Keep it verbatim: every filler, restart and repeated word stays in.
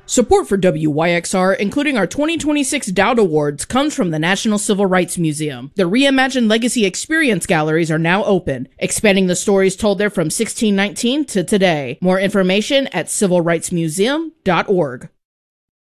Support for W Y X R, including our twenty twenty-six Dowd Awards, comes from the National Civil Rights Museum. The reimagined Legacy Experience Galleries are now open, expanding the stories told there from sixteen nineteen to today. More information at civil rights museum dot org.